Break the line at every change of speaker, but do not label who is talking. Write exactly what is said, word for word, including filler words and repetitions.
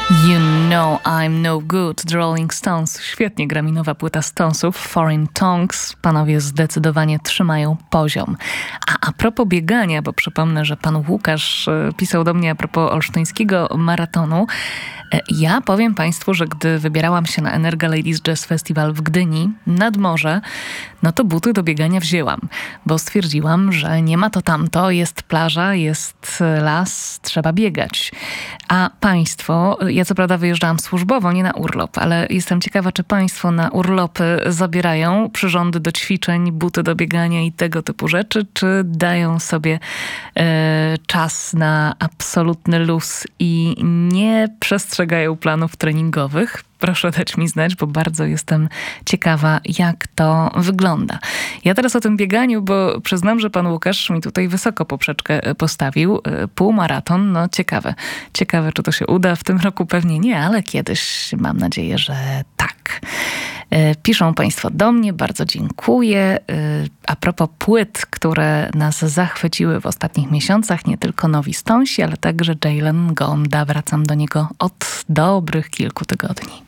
You know I'm no good. The Rolling Stones. Świetnie gra mi nowa płyta Stonesów. Foreign Tongues. Panowie zdecydowanie trzymają poziom. A a propos biegania, bo przypomnę, że pan Łukasz pisał do mnie a propos olsztyńskiego maratonu. Ja powiem państwu, że gdy wybierałam się na Energa Ladies Jazz Festival w Gdyni nad morze, no to buty do biegania wzięłam, bo stwierdziłam, że nie ma to tamto, jest plaża, jest las, trzeba biegać. A państwo, ja co prawda wyjeżdżałam służbowo, nie na urlop, ale jestem ciekawa, czy państwo na urlopy zabierają przyrządy do ćwiczeń, buty do biegania i tego typu rzeczy, czy dają sobie e, czas na absolutny luz i nie przestrzegają planów treningowych? Proszę dać mi znać, bo bardzo jestem ciekawa, jak to wygląda. Ja teraz o tym bieganiu, bo przyznam, że pan Łukasz mi tutaj wysoko poprzeczkę postawił. Półmaraton, no ciekawe. Ciekawe, czy to się uda. W tym roku pewnie nie, ale kiedyś mam nadzieję, że tak. Piszą państwo do mnie, bardzo dziękuję. A propos płyt, które nas zachwyciły w ostatnich miesiącach, nie tylko nowi Stonesi, ale także Jalen Gonda. Wracam do niego od dobrych kilku tygodni.